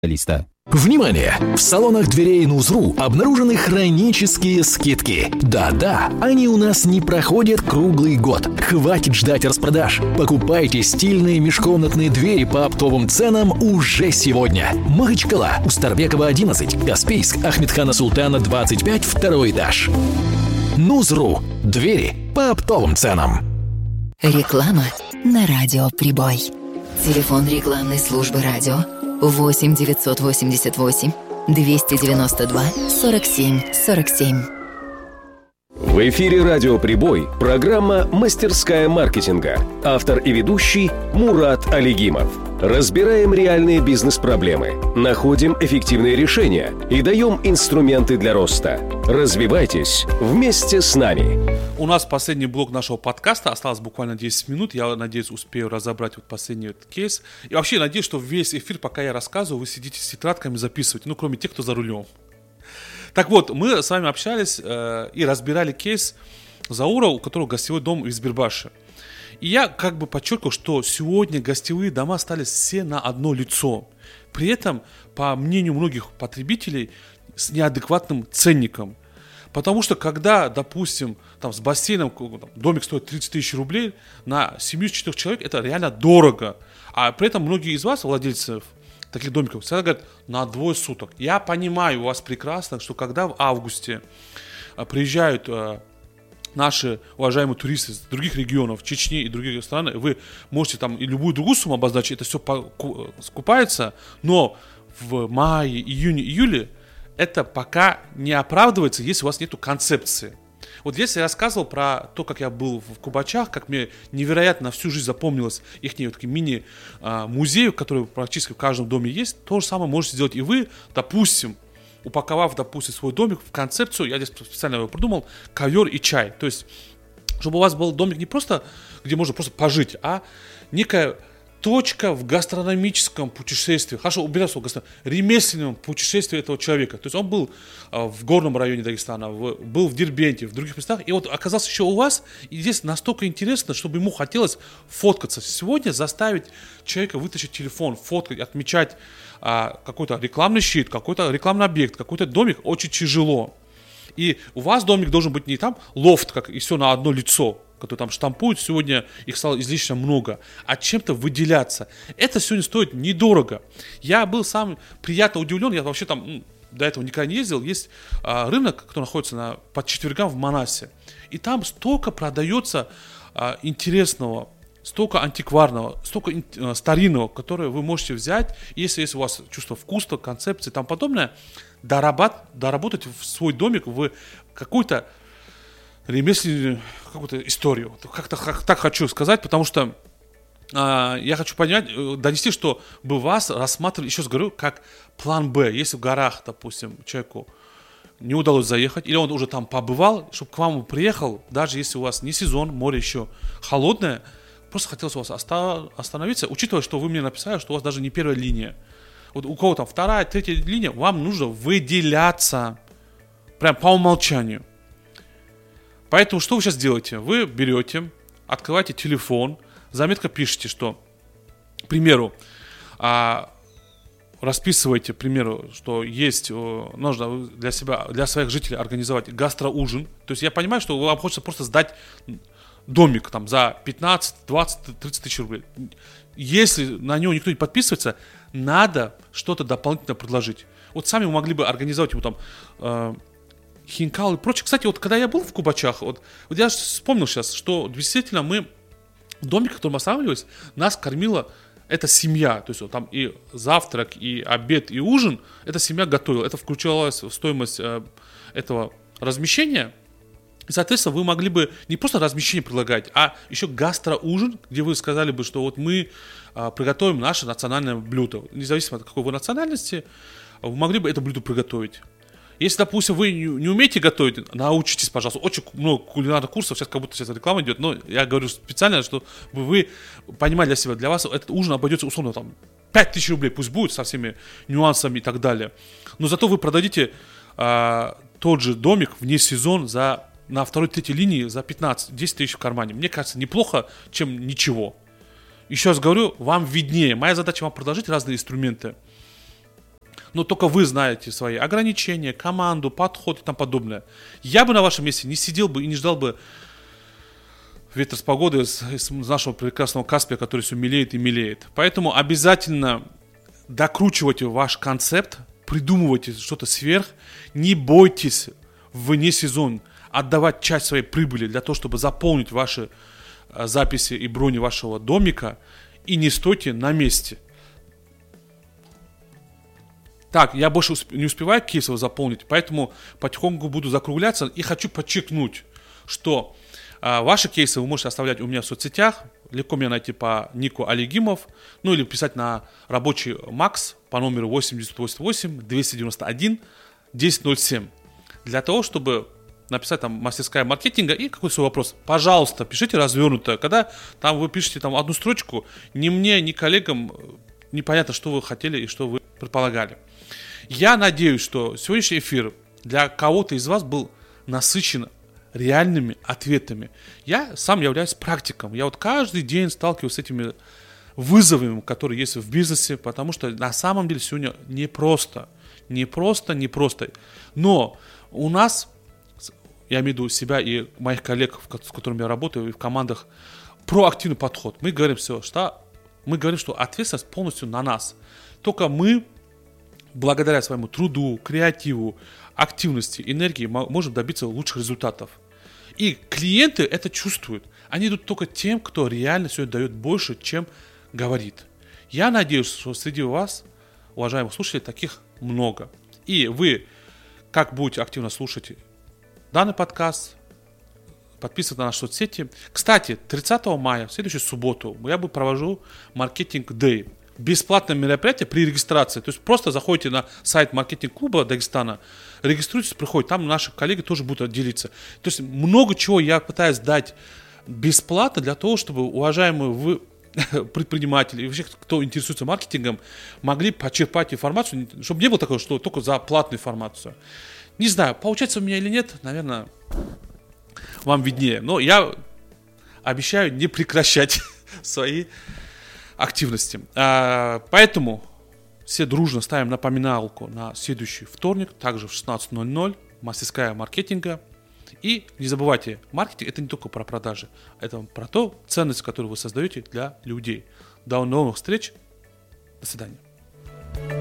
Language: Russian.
Листа. Внимание! В салонах дверей Нузру обнаружены хронические скидки. Да-да, они у нас не проходят круглый год. Хватит ждать распродаж. Покупайте стильные межкомнатные двери по оптовым ценам уже сегодня. Махачкала, Устарбекова, 11, Каспийск, Ахмедхана Султана, 25, второй этаж. Нузру. Двери по оптовым ценам. Реклама на радио «Прибой». Телефон рекламной службы радио 8 988 292 47 47. В эфире «Радио Прибой» программа «Мастерская маркетинга». Автор и ведущий Мурат Алигимов. Разбираем реальные бизнес-проблемы, находим эффективные решения и даем инструменты для роста. Развивайтесь вместе с нами. У нас последний блок нашего подкаста. Осталось буквально 10 минут. Я надеюсь, успею разобрать вот последний кейс. И вообще надеюсь, что весь эфир, пока я рассказываю, вы сидите с тетрадками, записываете. Ну, кроме тех, кто за рулем. Так вот, мы с вами общались и разбирали кейс Заура, у которого гостевой дом в Избербаше. И я как бы подчеркивал, что сегодня гостевые дома стали все на одно лицо. При этом, по мнению многих потребителей, с неадекватным ценником. Потому что когда, допустим, там, с бассейном домик стоит 30 тысяч рублей, на семью из 4 человек это реально дорого. А при этом многие из вас, владельцев таких домиков, всегда говорят, на двое суток. Я понимаю вас прекрасно, что когда в августе приезжают наши уважаемые туристы из других регионов, Чечни и других стран, вы можете там и любую другую сумму обозначить, это все скупается, но в мае, июне, июле это пока не оправдывается, если у вас нету концепции. Вот здесь я рассказывал про то, как я был в Кубачах, как мне невероятно на всю жизнь запомнилось их мини-музей, который практически в каждом доме есть. То же самое можете сделать и вы, допустим, упаковав, свой домик в концепцию, я здесь специально его придумал, ковер и чай. То есть, чтобы у вас был домик не просто, где можно просто пожить, а некая точка в гастрономическом путешествии. Хорошо, убираю слово ремесленном путешествии этого человека. То есть он был в горном районе Дагестана, был в Дербенте, в других местах, и вот оказался еще у вас, и здесь настолько интересно, чтобы ему хотелось фоткаться. Сегодня заставить человека вытащить телефон, фоткать, отмечать какой-то рекламный щит, какой-то рекламный объект, какой-то домик очень тяжело. И у вас домик должен быть не там лофт, как и все на одно лицо, которые там штампуют, сегодня их стало излишне много, а чем-то выделяться. Это сегодня стоит недорого. Я был сам приятно удивлен, я вообще там до этого никогда не ездил. Есть рынок, который находится под четвергам в Манасе, и там столько продается интересного, столько антикварного, столько старинного, которое вы можете взять, если у вас чувство вкуса, концепции и тому подобное, доработать в свой домик в какую-то ремесленную какую-то историю. Как-то так хочу сказать, потому что я хочу понять, донести, что бы вас рассматривали, еще раз говорю, как план Б. Если в горах, допустим, человеку не удалось заехать, или он уже там побывал, чтобы к вам приехал, даже если у вас не сезон, море еще холодное, просто хотелось у вас остановиться, учитывая, что вы мне написали, что у вас даже не первая линия. Вот у кого там вторая, третья линия, вам нужно выделяться прям по умолчанию. Поэтому что вы сейчас делаете? Вы берете, открываете телефон, заметка пишете, что, к примеру, расписываете, к примеру, что есть, нужно для себя, для своих жителей организовать гастроужин. То есть я понимаю, что вам хочется просто сдать домик там за 15, 20, 30 тысяч рублей. Если на него никто не подписывается, надо что-то дополнительно предложить. Вот сами вы могли бы организовать ему там хинкал и прочее. Кстати, вот когда я был в Кубачах, вот я вспомнил сейчас, что действительно мы в доме, в котором останавливались, нас кормила эта семья. То есть вот, там и завтрак, и обед, и ужин, эта семья готовила. Это включалось в стоимость этого размещения. И, соответственно, вы могли бы не просто размещение предлагать, а еще гастроужин, где вы сказали бы, что вот мы приготовим наше национальное блюдо. Независимо от какой вы национальности, вы могли бы это блюдо приготовить. Если, допустим, вы не умеете готовить, научитесь, пожалуйста. Очень много кулинарных курсов, сейчас как будто сейчас реклама идет, но я говорю специально, чтобы вы понимали для себя, для вас этот ужин обойдется условно там 5000 рублей, пусть будет со всеми нюансами и так далее. Но зато вы продадите тот же домик вне сезон на второй-третьей линии за 15-10 тысяч в кармане. Мне кажется, неплохо, чем ничего. Еще раз говорю, вам виднее. Моя задача вам предложить разные инструменты. Но только вы знаете свои ограничения, команду, подход и тому подобное. Я бы на вашем месте не сидел бы и не ждал бы ветер с погоды из нашего прекрасного Каспия, который все мелеет и мелеет. Поэтому обязательно докручивайте ваш концепт, придумывайте что-то сверх, не бойтесь вне сезон отдавать часть своей прибыли для того, чтобы заполнить ваши записи и брони вашего домика, и не стойте на месте. Так, я больше не успеваю кейсов заполнить, поэтому потихоньку буду закругляться. И хочу подчеркнуть, что ваши кейсы вы можете оставлять у меня в соцсетях. Легко меня найти по нику Алигимов. Ну или писать на рабочий МАКС по номеру 888-291-1007. Для того, чтобы написать там мастерская маркетинга и какой-то свой вопрос. Пожалуйста, пишите развернуто. Когда там вы пишете там одну строчку, ни мне, ни коллегам непонятно, что вы хотели и что вы предполагали. Я надеюсь, что сегодняшний эфир для кого-то из вас был насыщен реальными ответами. Я сам являюсь практиком. Я вот каждый день сталкиваюсь с этими вызовами, которые есть в бизнесе, потому что на самом деле сегодня непросто. Но у нас, я имею в виду себя и моих коллег, с которыми я работаю, и в командах, проактивный подход. Мы говорим, что ответственность полностью на нас. Только мы, благодаря своему труду, креативу, активности, энергии, можем добиться лучших результатов. И клиенты это чувствуют. Они идут только тем, кто реально сегодня дает больше, чем говорит. Я надеюсь, что среди вас, уважаемых слушателей, таких много. И вы, как будете активно слушать данный подкаст, подписываться на наши соцсети. Кстати, 30 мая, в следующую субботу, я провожу маркетинг Day. Бесплатное мероприятие при регистрации. То есть просто заходите на сайт маркетинг-клуба Дагестана, регистрируйтесь, приходите, там наши коллеги тоже будут делиться. То есть много чего я пытаюсь дать бесплатно для того, чтобы уважаемые вы предприниматели и вообще, кто интересуется маркетингом, могли почерпать информацию, чтобы не было такого, что только за платную информацию. Не знаю, получается у меня или нет, наверное, вам виднее. Но я обещаю не прекращать свои активности. Поэтому все дружно ставим напоминалку на следующий вторник, также в 16:00, мастерская маркетинга. И не забывайте, маркетинг это не только про продажи, это про ту ценность, которую вы создаете для людей. До новых встреч, до свидания.